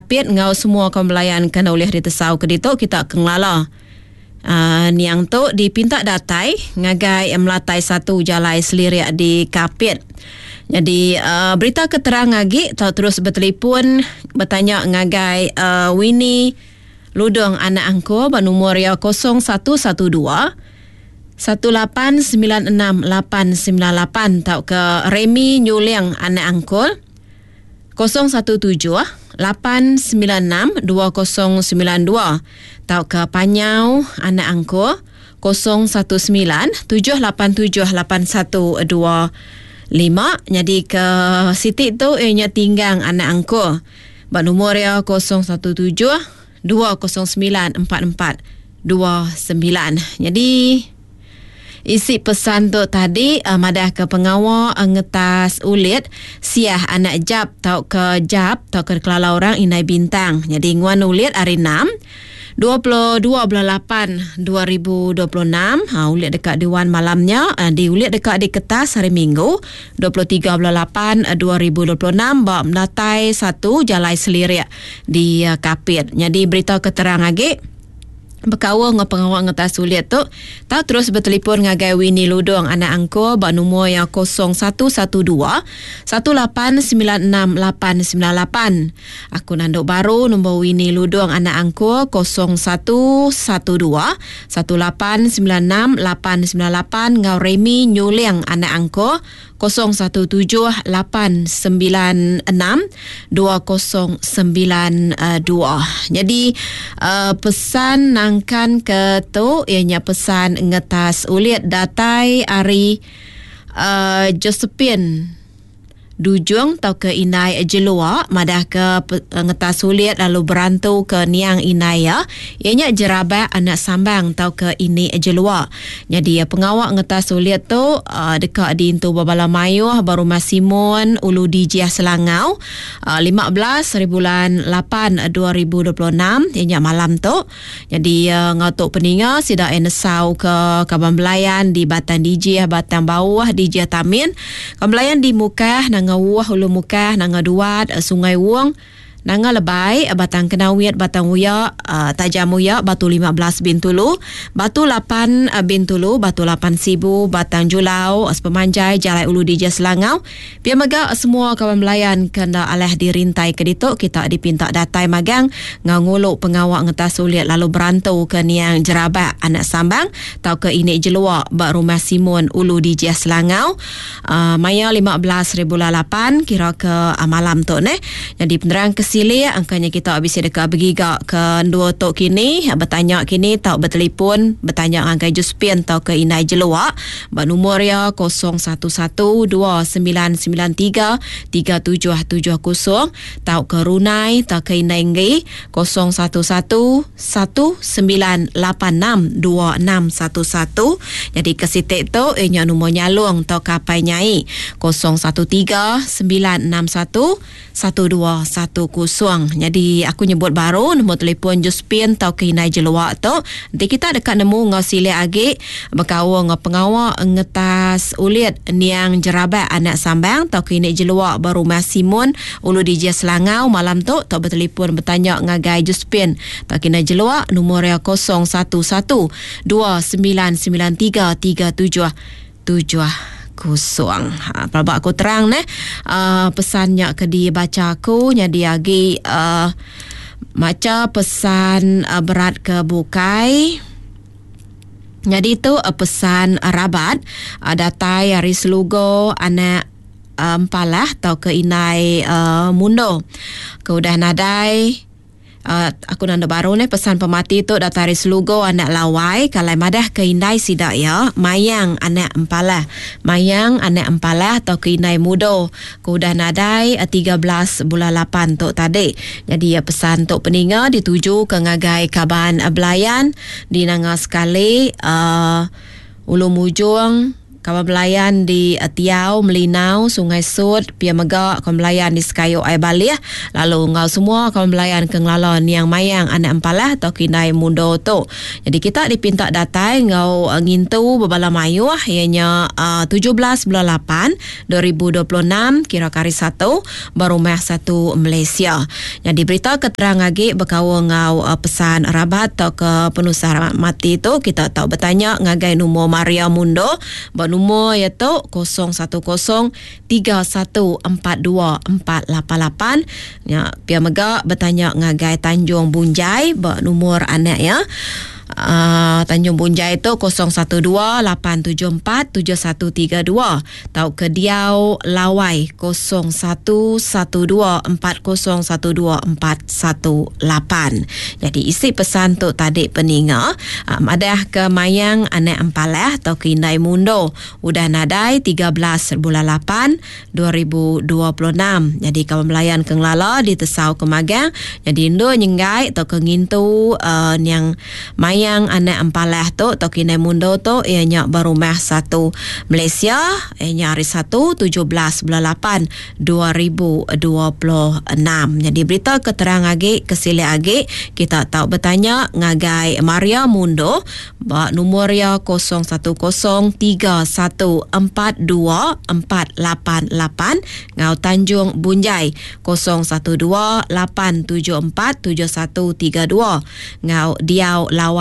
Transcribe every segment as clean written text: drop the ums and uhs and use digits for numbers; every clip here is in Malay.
kapit ngau semua kembelayan kena oleh ditesau kedito kita kenglala. Niang tu dipinta datai ngagai melatai satu jalai selirik di kapit. Jadi berita keterang lagi tau terus bertelefon bertanya ngagai Winnie Ludong anak angko bernomor 0112 1896898 tau ke Remy Nyuliang anak angkol 017-896-2092 tau ke Panyau anak angkol 019-787-8125. Jadi ke Siti tu ianya tinggang anak angkol bernomor 017-209-4429. Jadi isi pesan tu tadi madah ke pengawal ngetas ulit siah anak jap tau ke kelalau orang inai bintang. Jadi nguan ulit hari 6 22/8/2026 ulit dekat Dewan malamnya di ulit dekat di Ketas hari Minggu 23/8/2026 bab melatai satu jalai selirik di Kapit. Jadi berita keterang lagi berkawa dengan pengawal ngetas sulit tu tak terus bertelefon ngagai Winnie Ludong anak angko bernomor 0112-1896898. Akun anduk baru nombor Winnie Ludong anak angko 0112-1896898 ngau Remy Nyuliang anak angko 0178962092. Jadi pesan nangkan ke tu ianya pesan ngetas ulit datai ari Josephine Dujung tau ke inai jelua madah ke ngetas sulit lalu berantau ke niang inai ya ianya jerabat anak sambang tau ke ini jelua. Jadi pengawak ngetas sulit tu dekat di Intu Babala Mayuh baru Masimun Ulu Dijah Selangau 15/8/2026 ianya malam tu. Jadi ngatuk peninga sida enesau ke Kabambelayan di Batan Dijah Batan Bawah Dijah Tamin Kabambelayan di Mukah Ngawuh Hulu Mukah Nanga Duat Sungai Wong Nanga Lebai Batang Kenawit Batang Uya Tajam Uya Batu 15 Bintulu Batu 8 Bintulu Batu 8 Sibu Batang Julau Pemanjai Jalai Ulu Dijah Selangau biar maga semua kawan melayan kena alih dirintai kedito kita dipinta datai magang nganguluk pengawak ngetas sulit lalu berantau ke niang jerabat anak sambang tau ke ini jelua bak Rumah Simun Ulu Dijah Selangau Maya 15/8 kira ke malam tu ne. Jadi penerang kesili angkanya kita habis dekat bergigak ke dua tok kini bertanya kini tau bertelefon bertanya angkai Juspin tau ke inai jelua bernomor 0112993370 tau ke Runai tau ke inai nggi 0111962611. Jadi ke sitik tu ianya nombor nyalung tau kapai nyai 0139611210. Jadi aku nyebut baru nombor telefon Juspin tau ke inai jelua tu. Nanti kita dekat nemu ngau silih agi berkawa ngau pengawak ngetas ulit niang jerabat anak sambang tau ke inai jelua baru Masimun Ulu Dijah Selangau malam tu tau bertelefon bertanya ngagai Juspin tau ke inai jelua nombor 011129933770. Pelabak aku terang pesannya ke dia baca aku jadi agi maca pesan berat ke bukai. Jadi itu pesan rabat datai hari selugo anak empalah tau ke inai mundo keudah nadai. Aku nanda baru ni pesan pemati tu datari selugo anak lawai kalai madah ke indai sidak ya mayang anak empalah atau ke indai mudo kudah nadai 13 bulan 8 tu tadi. Jadi pesan tu peninga dituju ke ngagai Kaban Belayan di nanga sekali Ulu Mujung kawan belayan di Tiau, Melinau, Sungai Sud, Pia Megak, kawan belayan di Sekayo Air Balih. Lalu ngau semua kawan belayan ke Ngelala Niang Mayang anak empalah atau Kinai Mundo tu. Jadi kita dipinta datai ngau ngintu bebala mayu ianya 17 bulan 8 2026 kira kari 1 baru meh 1 Malaysia. Jadi berita keterang lagi berkawa ngau pesan rabat atau ke penusah mati tu kita tahu bertanya ngagai nombor Maria Mundo nombor iaitu 0103142488 ya Pia Megak bertanya ngagai Tanjung Bunjai nombor anak ya Tanjung Bunjai itu 0128747132 tau ke Diau Lawai 0114012418. Jadi isi pesan tu tadi peninga madah ke Mayang anak empalah atau Kinai Mundo udah nadai 13 bulan 8 2026. Jadi kawan melayan ke Ngelala di Tesau ke Magang jadi Indo nyenggai atau ke Ngintu yang yang anak empalah tu atau Kinai Mundo tu ianya baru meh 1 Malaysia ianya hari 1 17 bulan 8 2026. Jadi berita keterang lagi kesili lagi kita tahu bertanya ngagai Maria Mundo nombor ya 0138424888 ngau Tanjung Bunjai 0128747132 ngau Diau Lawai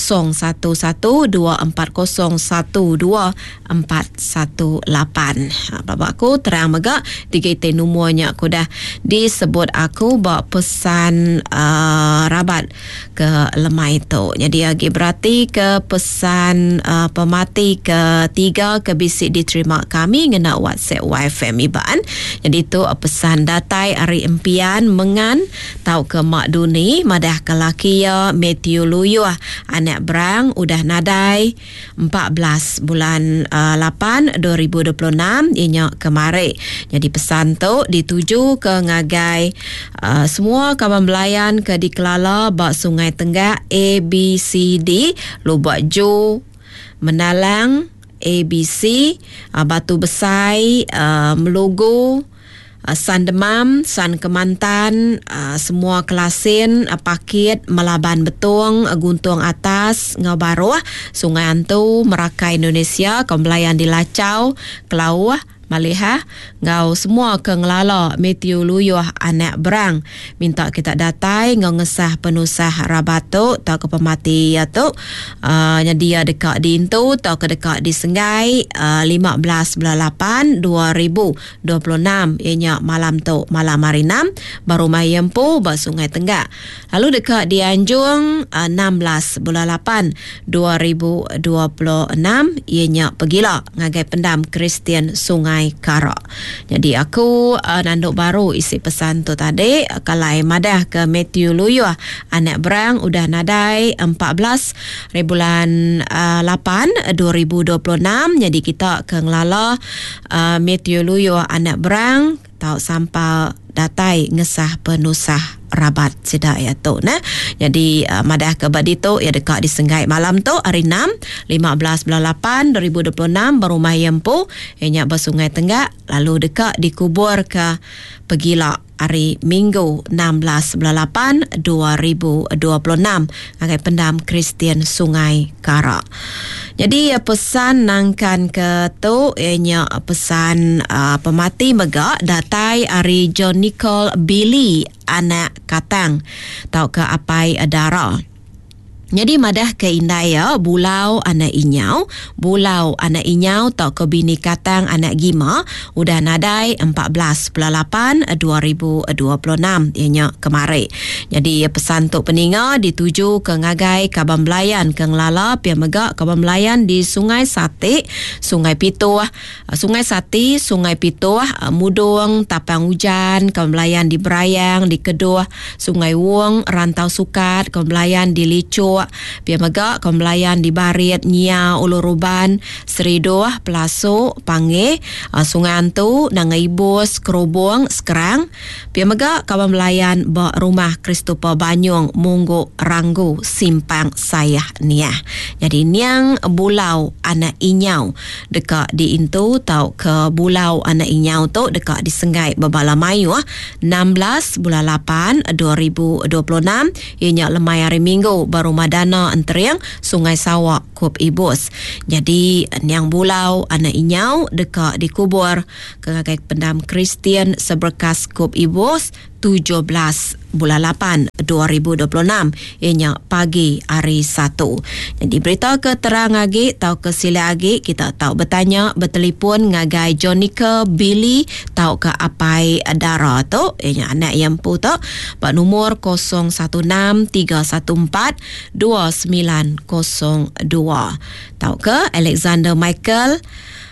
0112412418. Bapakku terang megak tiga nomornya aku dah disebut aku bawa pesan rabat ke lemah itu. Jadi lagi berarti ke pesan pemati ketiga ke bisik diterima kami ngena WhatsApp YFM Iban. Jadi itu pesan datai Ari Empian Mengan tahu ke Mak Duni madah ke laki ya Matthew Luyu anak berang udah nadai 14 bulan 8 2026 ianya kemari. Jadi pesan tu dituju ke ngagai semua kawan belayan ke di Kelala bak Sungai Tenggak ABCD Lubak Jo Menalang ABC Batu Besai Melugu San Demam, San Kemantan, semua Kelasin, Pakit, Melaban Betung, Guntung Atas, Ngau Baru, Sungai Antu, Meraka Indonesia, Kembelayan di Lacau, Kelau, Maliha, ngau semua ke Ngelala Matthew Luyuh anak berang minta kita datai ngau ngesah penusah rabatu tau ke pemati ya tu dia dekat di Intu tau ke dekat di Senggai 15 bulan 8 2026 ianya malam tu malam hari 6 baru Mayempu ba Sungai Tenggak. Lalu dekat di Anjung 16 bulan 8 2026 ianya Pegila ngagai pendam Kristian Sungai Kara. Jadi aku nanduk baru isi pesan tu tadi kalai madah ke Matthew Luyuh anak berang udah nadai 14 bulan 8 2026. Jadi kita ke Ngelala Matthew Luyuh anak berang tahu sampal datai ngesah penusah rabat sidak ya tu nah. Jadi madah ke badito ya dekat di Senggai malam tu hari 6 15 bulan 8 2026 baru Mayempu ianya Sungai Tenggak lalu dekat dikubur ke Pegila hari Minggu 16 bulan 8 2026 ngagai pendam Kristian Sungai Kara. Jadi pesan nangkan ke tu ianya pesan pemati megak datai hari John Nicole Billy anak Katang tau ke apai dara. Jadi madah ke Indaya Bulau anak Inyau tau ke bini Katang anak Gima udah nadai 14 bulan 8 2026 ianya kemari. Jadi pesan tu peninga dituju ke ngagai Kaban Belayan ke Ngelala Pia Megak Kaban Belayan di Sungai Sati Sungai Pituah Sungai Sati Sungai Pituah Mudung Tapang Hujan Kaban Belayan di Berayang di Keduh Sungai Wong Rantau Sukat Kaban Belayan di Licur Pia megak Kembelayan di Barit, Nya, Uluruban, Serido, Pelaso, Pange, Sungai Antu, Nangai Bos, Kerobong, Sekerang. Pia megak Kembelayan ba Rumah Kristopa Banyung, Munggu, Ranggu, Simpang Sayah Niah. Jadi niang Bulau Anak Inyau dekat di Intu tau ke Bulau Anak Inyau tu dekat di Sengai Babalamayu 16 bulan 8 2026 ianya lemai hari Minggu baru Madana Anteriang Sungai Sawak Kup Ibus. Jadi niang Bulau Anak Inyau dekat dikubur ke Pendam Kristian Seberkas Kup Ibus 17 bulan 8 2026 ianya pagi hari 1. Jadi berita keterang lagi tau ke sila lagi kita tahu bertanya bertelefon ngagai Jonica Billy tahu ke apai dara tu ianya anak yang pu tu pak nomor 0163142902 tahu ke Alexander Michael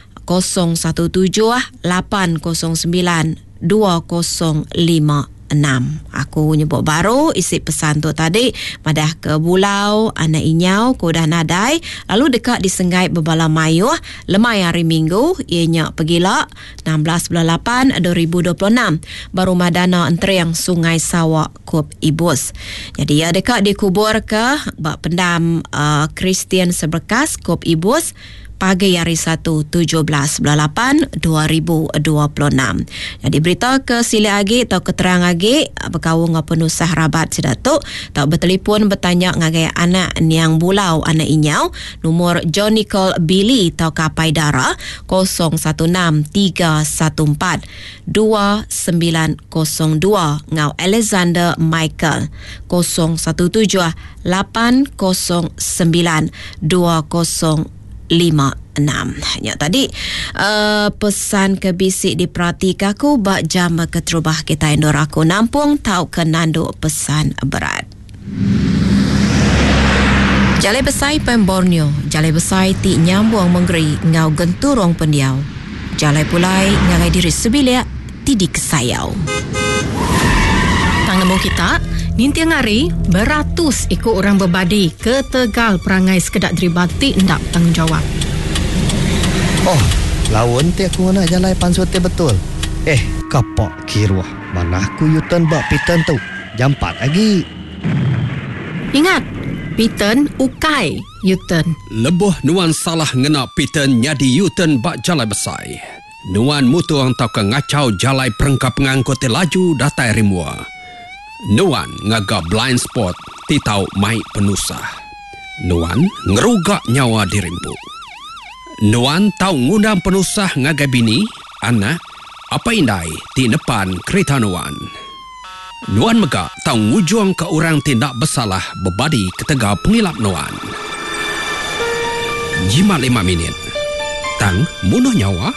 0178092056. Aku nyebut baru isi pesan tu tadi madah ke Bulau Anak Inyau Kudah Nadai lalu dekat di Sengai Babalamayu lemai hari Minggu ianya pergilah 16 bulan 8 2026 baru Madana Anteriang Sungai Sawak Kup Ibus. Jadi ya dekat dikubur ke bak pendam Kristian Seberkas Kup Ibus pagi hari 1 17 bulan 8 2026. Jadi berita ke sila lagi atau keterang lagi berkawung dengan penusah rabat sedatuk tak bertelefon bertanya ngagai anak niang Bulau Anak Inyau nomor John Nicole Billy tau kapai dara 0163142902 ngau Alexander Michael 0178092056. Ya tadi pesan ke bisik di Pratika ku bak jam keterubah kita endor aku nampung tau ke nanduk pesan berat. Jalai besai Pem Borneo, jalai besai ti nyambung menggeri ngau genturong pendiau. Jalai pulai ngagai diri sebilia ti di kesayau. Tang nemu kita nintiang hari beratus ikut orang berbadi ke Tegal perangai sekedak deribati ndak tanggungjawab. Oh, lawan ti aku nak jalan pansut betul. Kapak kiruah. Mana aku yutan bak pitan tu. Jam 4 lagi. Ingat, pitan ukai yutan. Lebuh nuan salah ngena pitan nyadi yutan bak jalai besai. Nuan mutuang tau ke ngacau jalai perengkap ngangkut laju datai rimua. Nuan ngaga blind spot ti tau mai penusah. Nuan ngerugak nyawa dirimpu. Nuan tau ngundang penusah ngagai bini, anak, apa indai ti depan kereta Nuan. Nuan megak tau ngujung ke orang tindak bersalah berbadi ketega pengilap Nuan. Jimat 5 minit. Tang munuh nyawa.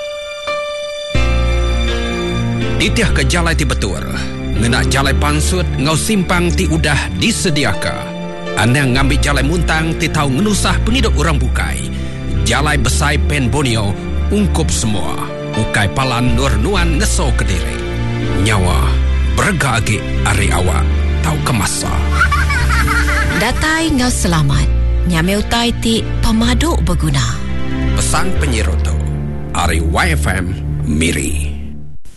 Ditiah ke jalai ti betul. Ngena jalai pansut ngau simpang ti udah disediaka. Anang ngambil jalai muntang ti tau ngenusah penghidup orang bukai. Jalai besai Pen Borneo ungkup semua. Ukai palan nur Nuan ngeso ke diri. Nyawa berga agi ari awak tau kemasa. Datai ngau selamat. Nyame utai ti pemadu berguna. Pesan penyirutu Ari YFM Miri.